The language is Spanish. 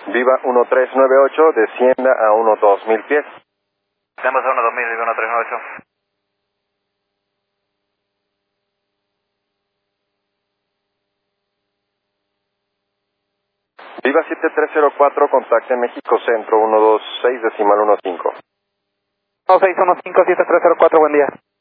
Viva 1398, descienda a 12000 pies. Tenemos a 12000, Viva 1398. Viva 7304, contacte México Centro 126 decimal 15. 2615, 7304, buen día.